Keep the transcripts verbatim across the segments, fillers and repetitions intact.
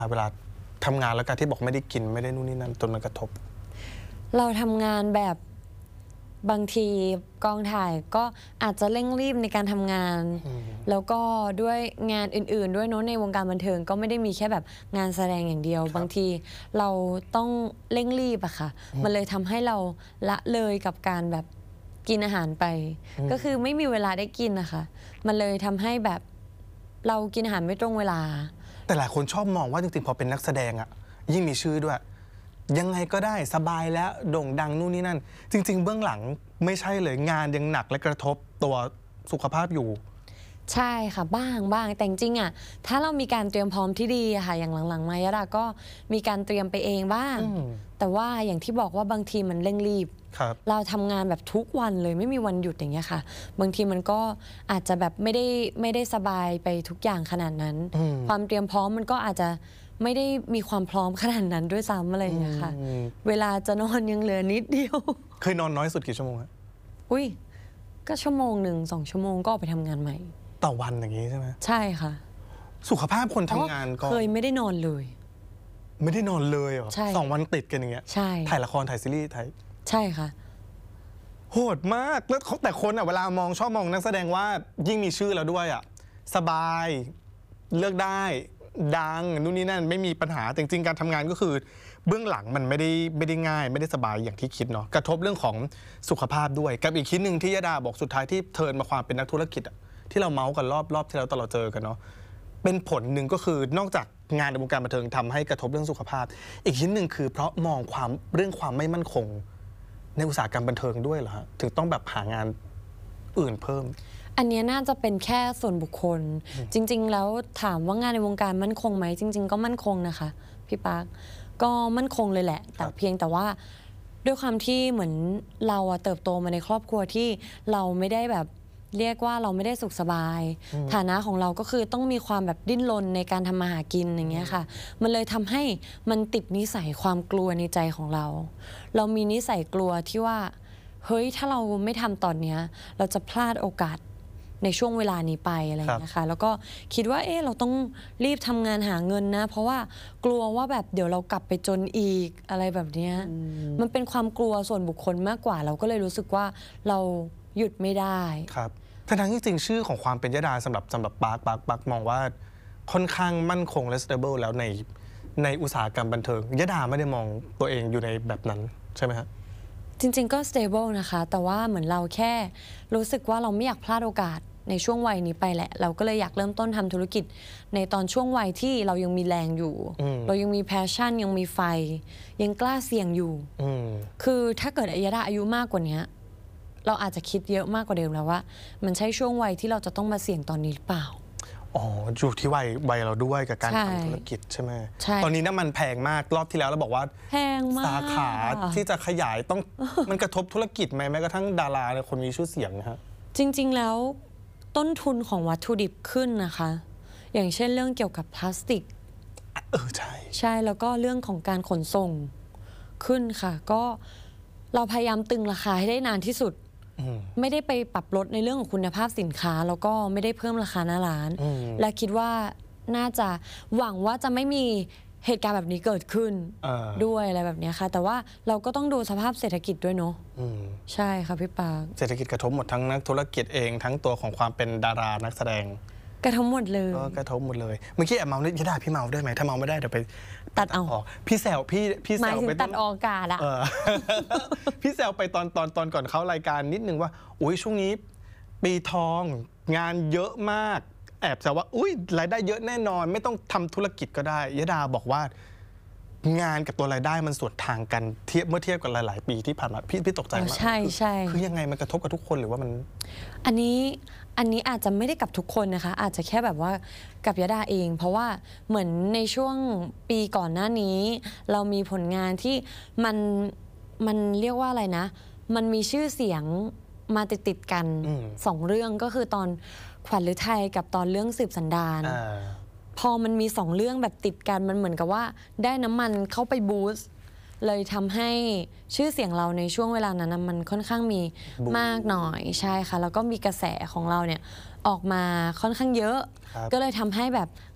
เวลาทำงานแล้วการที่บอกไม่ได้กินไม่ได้นู่นนี่นั่นจนมันกระทบเราทำงานแบบบางทีกองถ่ายก็อาจจะเร่งรีบในการทำงานแล้วก็ด้วยงานอื่นๆด้วยเนาะในวงการบันเทิงก็ไม่ได้มีแค่แบบงานแสดงอย่างเดียวบางทีเราต้องเร่งรีบอะค่ะมันเลยทำให้เราละเลยกับการแบบกินอาหารไปก็คือไม่มีเวลาได้กินนะคะมันเลยทำให้แบบเรากินอาหารไม่ตรงเวลาแต่หลายคนชอบมองว่าจริงๆพอเป็นนักแสดงอะยิ่งมีชื่อด้วยยังไงก็ได้สบายแล้วโด่งดังนู่นนี่นั่นจริงๆเบื้องหลังไม่ใช่เลยงานยังหนักและกระทบตัวสุขภาพอยู่ใช่ค่ะบ้างบ้างแต่จริงๆอ่ะถ้าเรามีการเตรียมพร้อมที่ดีค่ะอย่างหลังๆมายะดาก็มีการเตรียมไปเองบ้างแต่ว่าอย่างที่บอกว่าบางทีมันเร่งรีบเราทำงานแบบทุกวันเลยไม่มีวันหยุดอย่างเงี้ยค่ะบางทีมันก็อาจจะแบบไม่ได้ไม่ได้สบายไปทุกอย่างขนาดนั้นความเตรียมพร้อมมันก็อาจจะไม่ได้มีความพร้อมขนาดนั้นด้วยซ้ำอะไรอย่างเงี้ยค่ะเวลาจะนอนยังเหลือนิดเดียวเคยนอนน้อยสุดกี่ชั่วโมงฮะอุ้ยก็ชั่วโมงหนึ่งสองชั่วโมงก็ออกไปทำงานใหม่ต่อวันอย่างนี้ใช่ไหมใช่ค่ะสุขภาพคนทำงานก็เคยไม่ได้นอนเลยไม่ได้นอนเลยเหรอสองวันติดกันอย่างเงี้ยใช่ถ่ายละครถ่ายซีรีส์ถ่ายใช่ค่ะโหดมากแล้วแต่คนอ่ะเวลามองชอบมองนักแสดงว่ายิ่งมีชื่อแล้วด้วยอ่ะสบายเลือกได้ดังนู่นนี่นั่นไม่มีปัญหาจริงๆการทำงานก็คือเบื้องหลังมันไม่ได้ไม่ได้ง่ายไม่ได้สบายอย่างที่คิดเนาะกระทบเรื่องของสุขภาพด้วยกับอีกคิดหนึ่งที่ยดาบอกสุดท้ายที่เทิร์นมาความเป็นนักธุรกิจอ่ะที่เราเมาส์กันรอบรอบที่เราตลอดเจอกันเนาะเป็นผลหนึ่งก็คือนอกจากงานในวงการบันเทิงทำให้กระทบเรื่องสุขภาพอีกชิ้นหนึ่งคือเพราะมองความเรื่องความไม่มั่นคงในอุตสาหกรรมบันเทิงด้วยเหรอฮะถึงต้องแบบหางานอื่นเพิ่มอันนี้น่าจะเป็นแค่ส่วนบุคคลจริงๆแล้วถามว่างานในวงการมั่นคงไหมจริงๆก็มั่นคงนะคะพี่ปาร์คก็มั่นคงเลยแหละแต่เพียงแต่ว่าด้วยความที่เหมือนเราเติบโตมาในครอบครัวที่เราไม่ได้แบบเรียกว่าเราไม่ได้สุขสบายฐานะของเราก็คือต้องมีความแบบดิ้นรนในการทำมาหากินอย่างเงี้ยค่ะมันเลยทำให้มันติดนิสัยความกลัวในใจของเราเรามีนิสัยกลัวที่ว่าเฮ้ยถ้าเราไม่ทำตอนเนี้ยเราจะพลาดโอกาสในช่วงเวลานี้ไปอะไรอย่างเงี้ยค่ะแล้วก็คิดว่าเออเราต้องรีบทำงานหาเงินนะเพราะว่ากลัวว่าแบบเดี๋ยวเรากลับไปจนอีกอะไรแบบเนี้ยมันเป็นความกลัวส่วนบุคคลมากกว่าเราก็เลยรู้สึกว่าเราหยุดไม่ได้ครับทั้งที่จริงชื่อของความเป็นยดาสำหรับสำหรับปาร์คปาร์คปาร์คมองว่าค่อนข้างมั่นคงและ stable แล้วในในอุตสาหกรรมบันเทิงยดาไม่ได้มองตัวเองอยู่ในแบบนั้นใช่ไหมครับจริงๆก็ stable นะคะแต่ว่าเหมือนเราแค่รู้สึกว่าเราไม่อยากพลาดโอกาสในช่วงวัยนี้ไปแหละเราก็เลยอยากเริ่มต้นทำธุรกิจในตอนช่วงวัยที่เรายังมีแรงอยู่เรายังมีแพชชั่นยังมีไฟยังกล้าเสี่ยงอยู่คือถ้าเกิดอายดาอายุมากกว่านี้เราอาจจะคิดเยอะมากกว่าเดิมแล้วว่ามันใช่ช่วงวัยที่เราจะต้องมาเสี่ยงตอนนี้หรือเปล่าอ๋ออยู่ที่วัยวัยเราด้วยกับการทำธุรกิจใช่ไหมตอนนี้น้ำมันแพงมากรอบที่แล้วเราบอกว่าแพงมากสาขาที่จะขยายต้องมันกระทบธุรกิจไหมแม้กระทั่งดาราคนมีชื่อเสียงนะฮะจริงๆแล้วต้นทุนของวัตถุดิบขึ้นนะคะอย่างเช่นเรื่องเกี่ยวกับพลาสติกเออใช่ใช่แล้วก็เรื่องของการขนส่งขึ้นค่ะก็เราพยายามตึงราคาให้ได้นานที่สุดไม่ได้ไปปรับลดในเรื่องของคุณภาพสินค้าแล้วก็ไม่ได้เพิ่มราคาหน้าร้านและคิดว่าน่าจะหวังว่าจะไม่มีเหตุการณ์แบบนี้เกิดขึ้นด้วยอะไรแบบนี้ค่ะแต่ว่าเราก็ต้องดูสภาพเศรษฐกิจด้วยเนาะใช่ค่ะพี่ปาร์คเศรษฐกิจกระทบหมดทั้งนักธุรกิจเองทั้งตัวของความเป็นดารานักแสดงกระทบหมดเลยก็กระทบหมดเลยเมื่อกี้แอบเมาได้ยดาพี่เมาได้ไหมถ้าเมาไม่ได้เดี๋ยวไปตัดเอาพี่แซวพี่พี่แซวไปตัดออกอากาศอะพี่แซวไปตอนตอนตอนก่อนเข้ารายการนิดนึงว่าอุ้ยช่วงนี้ปีทองงานเยอะมากแอบแซวว่าอุ้ยรายได้เยอะแน่นอนไม่ต้องทำธุรกิจก็ได้ยดาบอกว่างานกับตัวรายได้มันส่วนทางกันเทียบเมื่อเทียบกับหลายๆปีที่ผ่านมาพี่พี่ตกใจมากใช่ใช่คือยังไงมันกระทบกับทุกคนหรือว่ามันอันนี้อันนี้อาจจะไม่ได้กับทุกคนนะคะอาจจะแค่แบบว่ากับยดาเองเพราะว่าเหมือนในช่วงปีก่อนหน้านี้เรามีผลงานที่มันมันเรียกว่าอะไรนะมันมีชื่อเสียงมาติดติดกันสองเรื่องก็คือตอนขวัญฤทัยกับตอนเรื่องสืบสันดานพอมันมีสองเรื่องแบบติดกันมันเหมือนกับว่าได้น้ำมันเข้าไปบูสต์เลยทำให้ชื่อเสียงเราในช่วงเวลานั้นมันค่อนข้างมีมากหน่อยใช่ค่ะแล้วก็มีกระแสของเราเนี่ยออกมาค่อนข้างเยอะก็เลยทำให้แบบ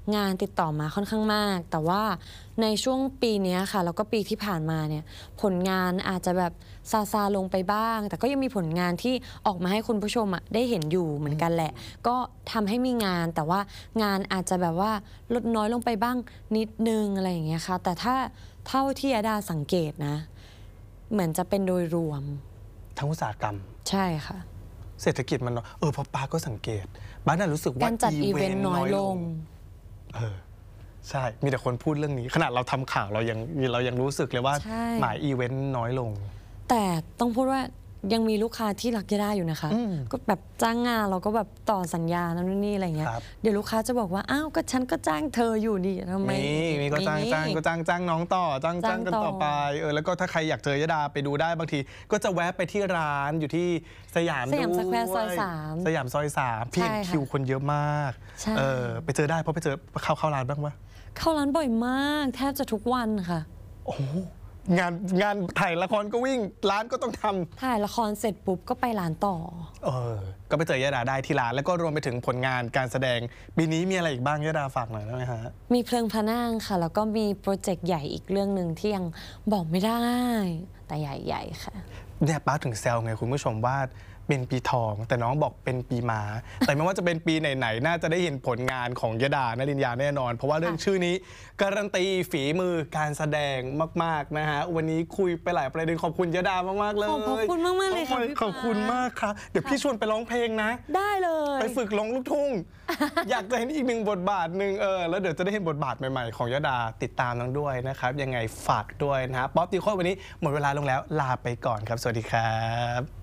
งานติดต่อมาค่อนข้างมาก แต่ว่าในช่วงปีเนี้ยค่ะแล้วก็ปีที่ผ่านมาเนี่ยผลงานอาจจะแบบซาซาลงไปบ้าง แต่ก็ยังมีผลงานที่ออกมาให้คุณผู้ชมอะได้เห็นอยู่เหมือนกันแหละ ก็ทำให้มีงานแต่ว่างานอาจจะแบบว่าลดน้อยลงไปบ้างนิดนึงอะไรอย่างเงี้ยค่ะแต่ถ้าเท่าที่ยดาสังเกตนะ เหมือนจะเป็นโดยรวมทั้งอุตสาหกรรมใช่ค่ะเศรษฐกิจมันเนอะเออพอป้าก็สังเกตบ้านน่ะรู้สึกว่าการจัดอีเวนต์น้อยลงเออใช่มีแต่คนพูดเรื่องนี้ ขนาดเราทำข่าวเรายังเรายังรู้สึกเลยว่าใช่หมายอีเวนต์น้อยลงแต่ต้องพูดว่ายังมีลูกค้าที่รักยดาอยู่นะคะอืมก็แบบจ้างงานเราก็แบบต่อสัญญานั่นนี่อะไรเงี้ยครับเดี๋ยวลูกค้าจะบอกว่าอ้าวก็ฉันก็จ้างเธออยู่ดิทำไมมีมีก็จ้างจ้างก็จ้างจ้างน้องต่อจ้างจ้างกันจ้างต่อต่อไปเออแล้วก็ถ้าใครอยากเจอยดาไปดูได้บางที ก็จะแวะไปที่ร้านอยู่ที่สยามสยามด้สแควร์ซอยวยสามสยามซอยสามพี่เห็นใช่ค่ะคิวคนเยอะมากใช่เออไปเจอได้เพราะไปเจอเข้าเข้าร้านบ้างปะเข้าร้านบ่อยมากแทบจะทุกวันค่ะโอ้โหงานงานถ่ายละครก็วิ่งร้านก็ต้องทำถ่ายละครเสร็จปุ๊บก็ไปร้านต่อเออ ก็ไปเจอยดาได้ที่ร้านแล้วก็รวมไปถึงผลงานการแสดงปีนี้มีอะไรอีกบ้างยดาฝากหน่อยได้ไหมฮะมีเพลิงพระนางค่ะ แล้วก็มีโปรเจกต์ใหญ่อีกเรื่องหนึ่งที่ยังบอกไม่ได้ แต่ใหญ่ๆค่ะเนี่ยป้าถึงแซวไงคุณผู้ชมว่าเป็นปีทอง แต่น้องบอกเป็นปีม้า แต่ไม่ว่าจะเป็นปีไหนๆน่าจะได้เห็นผลงานของยดานรินยาแน่นอน เพราะว่าเรื่องชื่อนี้การันตีฝีมือการแสดงมากๆนะฮะวันนี้คุยไปหลายประเด็นขอบคุณยดามากๆเลยขอบคุณมากๆเลยค่ะพี่ขอบคุณมากครับเดี๋ยวพี่ชวนไปร้องเพลงนะได้เลยไปฝึกร้องลูกทุ่ง อยากจะเห็นอีกหนึ่งบทบาทหนึ่งเออแล้วเดี๋ยวจะได้เห็นบทบาทใหม่ๆของยดาติดตามน้องด้วยนะครับยังไงฝากด้วยนะฮะป๊อปตีโควันนี้หมดเวลาลงแล้วลาไปก่อนครับสวัสดีครับ